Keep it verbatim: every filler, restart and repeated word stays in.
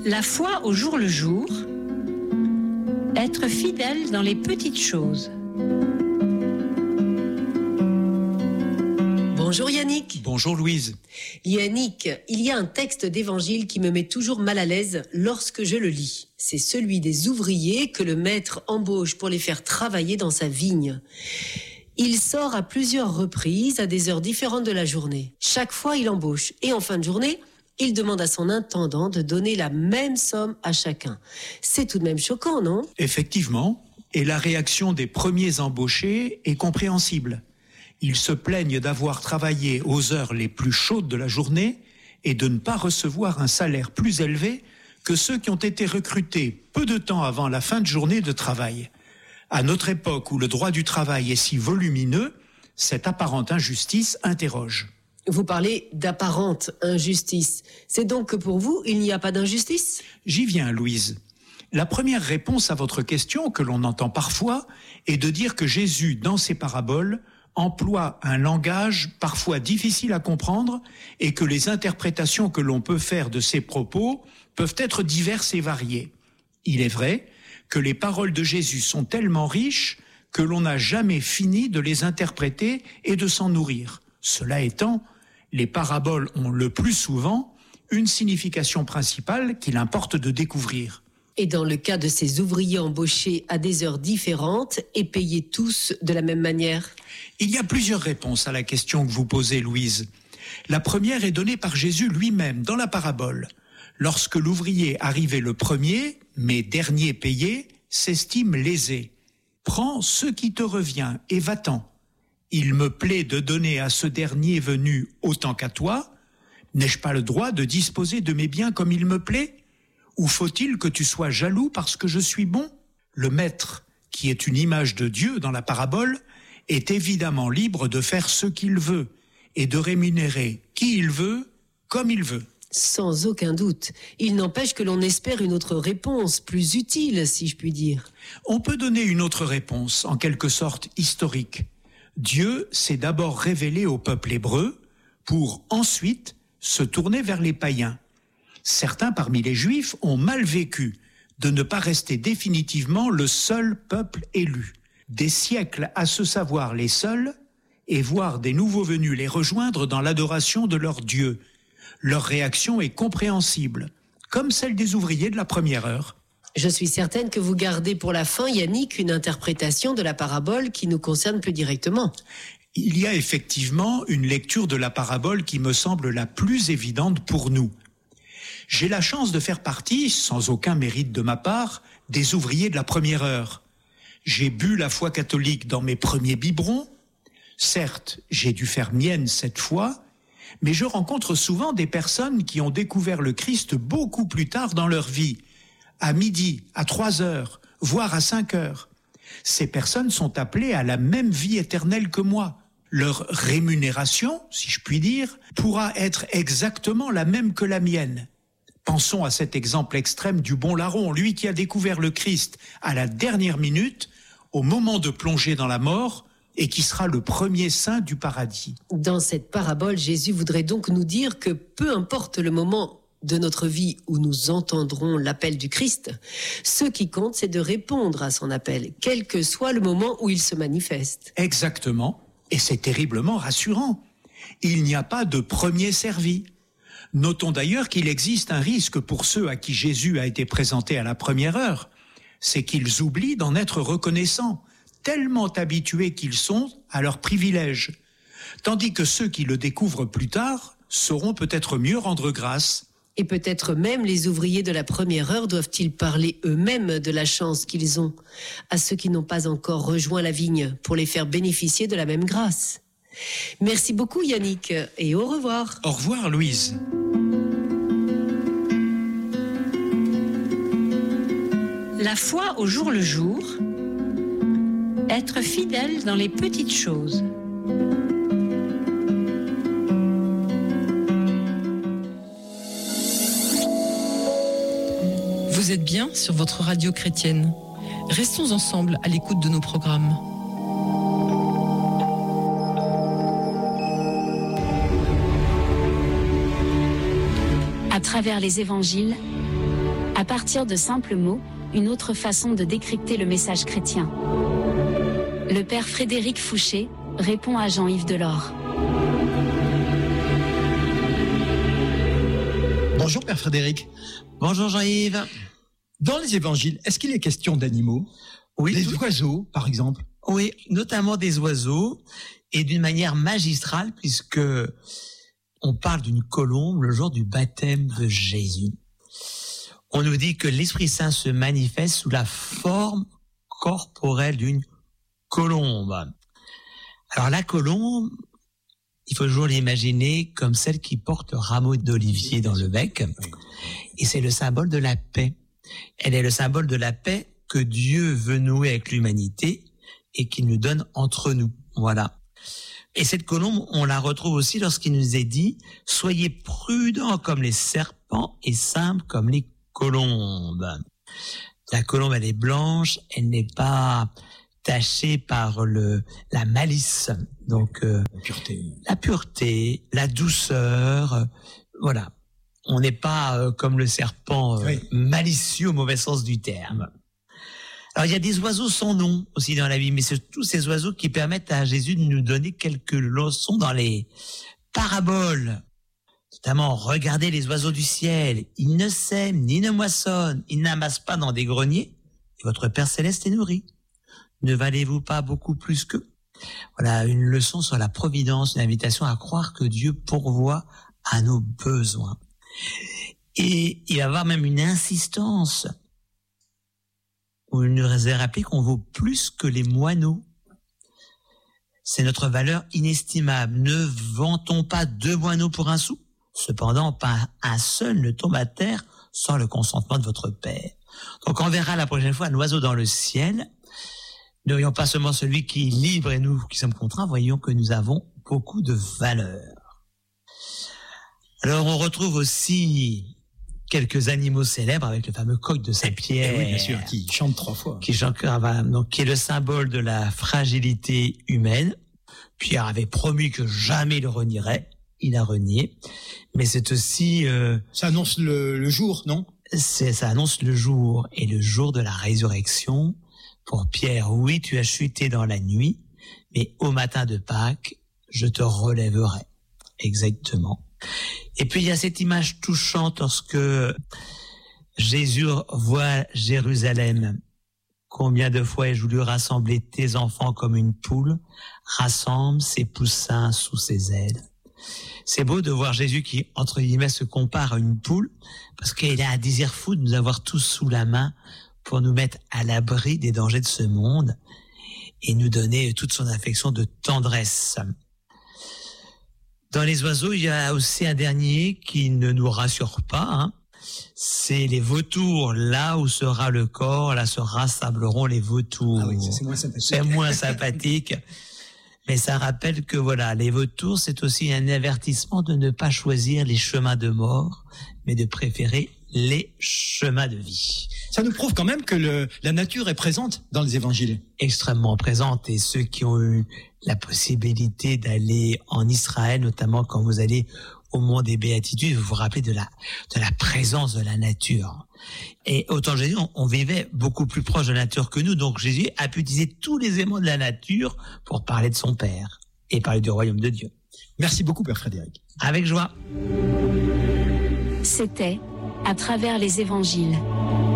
La foi au jour le jour, être fidèle dans les petites choses. Bonjour Yannick. Bonjour Louise. Yannick, il y a un texte d'évangile qui me met toujours mal à l'aise lorsque je le lis. C'est celui des ouvriers que le maître embauche pour les faire travailler dans sa vigne. Il sort à plusieurs reprises à des heures différentes de la journée. Chaque fois, il embauche. Et en fin de journée, il demande à son intendant de donner la même somme à chacun. C'est tout de même choquant, non ? Effectivement. Et la réaction des premiers embauchés est compréhensible. Ils se plaignent d'avoir travaillé aux heures les plus chaudes de la journée et de ne pas recevoir un salaire plus élevé que ceux qui ont été recrutés peu de temps avant la fin de journée de travail. À notre époque où le droit du travail est si volumineux, cette apparente injustice interroge. Vous parlez d'apparente injustice. C'est donc que pour vous, il n'y a pas d'injustice ? J'y viens, Louise. La première réponse à votre question, que l'on entend parfois, est de dire que Jésus, dans ses paraboles, emploie un langage parfois difficile à comprendre et que les interprétations que l'on peut faire de ses propos peuvent être diverses et variées. Il est vrai que les paroles de Jésus sont tellement riches que l'on n'a jamais fini de les interpréter et de s'en nourrir. Cela étant, les paraboles ont le plus souvent une signification principale qu'il importe de découvrir. Et dans le cas de ces ouvriers embauchés à des heures différentes et payés tous de la même manière ? Il y a plusieurs réponses à la question que vous posez, Louise. La première est donnée par Jésus lui-même dans la parabole. Lorsque l'ouvrier arrivé le premier, mais dernier payé, s'estime lésé. Prends ce qui te revient et va-t'en. Il me plaît de donner à ce dernier venu autant qu'à toi. N'ai-je pas le droit de disposer de mes biens comme il me plaît ? Ou faut-il que tu sois jaloux parce que je suis bon ? Le maître, qui est une image de Dieu dans la parabole, est évidemment libre de faire ce qu'il veut et de rémunérer qui il veut, comme il veut. Sans aucun doute. Il n'empêche que l'on espère une autre réponse, plus utile, si je puis dire. On peut donner une autre réponse, en quelque sorte historique. Dieu s'est d'abord révélé au peuple hébreu pour ensuite se tourner vers les païens. Certains parmi les Juifs ont mal vécu de ne pas rester définitivement le seul peuple élu. Des siècles à se savoir les seuls et voir des nouveaux venus les rejoindre dans l'adoration de leur Dieu. Leur réaction est compréhensible, comme celle des ouvriers de la première heure. Je suis certaine que vous gardez pour la fin, Yannick, une interprétation de la parabole qui nous concerne plus directement. Il y a effectivement une lecture de la parabole qui me semble la plus évidente pour nous. J'ai la chance de faire partie, sans aucun mérite de ma part, des ouvriers de la première heure. J'ai bu la foi catholique dans mes premiers biberons. Certes, j'ai dû faire mienne cette foi, mais je rencontre souvent des personnes qui ont découvert le Christ beaucoup plus tard dans leur vie, à midi, à trois heures, voire à cinq heures. Ces personnes sont appelées à la même vie éternelle que moi. Leur rémunération, si je puis dire, pourra être exactement la même que la mienne. Pensons à cet exemple extrême du bon larron, lui qui a découvert le Christ à la dernière minute, au moment de plonger dans la mort, et qui sera le premier saint du paradis. Dans cette parabole, Jésus voudrait donc nous dire que peu importe le moment de notre vie où nous entendrons l'appel du Christ, ce qui compte, c'est de répondre à son appel, quel que soit le moment où il se manifeste. Exactement, et c'est terriblement rassurant. Il n'y a pas de premier servi. Notons d'ailleurs qu'il existe un risque pour ceux à qui Jésus a été présenté à la première heure, c'est qu'ils oublient d'en être reconnaissants, tellement habitués qu'ils sont à leurs privilèges, tandis que ceux qui le découvrent plus tard sauront peut-être mieux rendre grâce. Et peut-être même les ouvriers de la première heure doivent-ils parler eux-mêmes de la chance qu'ils ont à ceux qui n'ont pas encore rejoint la vigne pour les faire bénéficier de la même grâce. Merci beaucoup Yannick et au revoir. Au revoir Louise. La foi au jour le jour, être fidèle dans les petites choses. Vous êtes bien sur votre radio chrétienne. Restons ensemble à l'écoute de nos programmes. À travers les évangiles, À partir de simples mots, une autre façon de décrypter le message chrétien. Le père Frédéric Fouché répond à Jean-Yves Delors. Bonjour Père Frédéric. Bonjour Jean-Yves. Dans les évangiles, est-ce qu'il est question d'animaux ? Oui. Les tout... oiseaux, par exemple ? Oui, notamment des oiseaux, et d'une manière magistrale, puisque on parle d'une colombe le jour du baptême de Jésus. On nous dit que l'Esprit Saint se manifeste sous la forme corporelle d'une colombe. Alors la colombe, il faut toujours l'imaginer comme celle qui porte le rameau d'olivier dans le bec, et c'est le symbole de la paix. Elle est le symbole de la paix que Dieu veut nouer avec l'humanité et qu'il nous donne entre nous. Voilà. Et cette colombe, on la retrouve aussi lorsqu'il nous est dit « Soyez prudents comme les serpents et simples comme les colombes ». La colombe, elle est blanche, elle n'est pas tachée par le la malice. Donc euh, la pureté, la pureté, la douceur, euh, voilà. On n'est pas euh, comme le serpent euh, oui. malicieux au mauvais sens du terme. Alors il y a des oiseaux sans nom aussi dans la vie, mais c'est tous ces oiseaux qui permettent à Jésus de nous donner quelques leçons dans les paraboles. Notamment, regardez les oiseaux du ciel, ils ne sèment ni ne moissonnent, ils n'amassent pas dans des greniers, et votre Père Céleste est nourri. Ne valez-vous pas beaucoup plus qu'eux ? Voilà, une leçon sur la providence, une invitation à croire que Dieu pourvoit à nos besoins. Et il va y avoir même une insistance où il nous est rappelé qu'on vaut plus que les moineaux. C'est notre valeur inestimable. Ne vantons pas deux moineaux pour un sou. Cependant, pas un seul ne tombe à terre sans le consentement de votre Père. Donc on verra la prochaine fois un oiseau dans le ciel. Ne voyons pas seulement celui qui est libre et nous qui sommes contraints, voyons que nous avons beaucoup de valeur. Alors on retrouve aussi quelques animaux célèbres avec le fameux coq de Saint-Pierre. Oui, bien sûr, qui chante trois fois. Qui chante, donc, qui est le symbole de la fragilité humaine. Pierre avait promis que jamais il le renierait. Il a renié. Mais c'est aussi... Euh, ça annonce le, le jour, non ? c'est, Ça annonce le jour. Et le jour de la résurrection, pour Pierre, oui, tu as chuté dans la nuit, mais au matin de Pâques, je te relèverai. Exactement. Et puis il y a cette image touchante lorsque Jésus voit Jérusalem. Combien de fois ai-je voulu rassembler tes enfants comme une poule rassemble ses poussins sous ses ailes. C'est beau de voir Jésus qui, entre guillemets, se compare à une poule parce qu'il a un désir fou de nous avoir tous sous la main pour nous mettre à l'abri des dangers de ce monde et nous donner toute son affection de tendresse. Dans les oiseaux, il y a aussi un dernier qui ne nous rassure pas, hein. C'est les vautours. Là où sera le corps, là se rassembleront les vautours. Ah oui, ça, c'est moins sympathique. C'est moins sympathique. Mais ça rappelle que voilà, les vautours, c'est aussi un avertissement de ne pas choisir les chemins de mort, mais de préférer les chemins de vie. Ça nous prouve quand même que le, la nature est présente dans les évangiles. Extrêmement présente. Et ceux qui ont eu la possibilité d'aller en Israël, notamment quand vous allez au mont des Béatitudes, vous vous rappelez de la, de la présence de la nature. Et autant Jésus, on, on vivait beaucoup plus proche de la nature que nous. Donc Jésus a pu utiliser tous les éléments de la nature pour parler de son Père et parler du royaume de Dieu. Merci beaucoup, Père Frédéric. Avec joie. C'était À travers les évangiles.